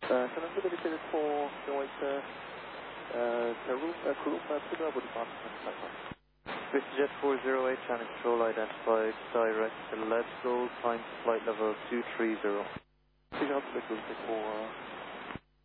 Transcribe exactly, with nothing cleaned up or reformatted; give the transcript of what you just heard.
Uh, can I put a ticket for Norway to uh, Karuma, uh, Kuruma, Puna, Abu Dhabi? VistaJet four zero eight, channel control identified, direct to Lead Gold, time to flight level two three zero. Figure out the group for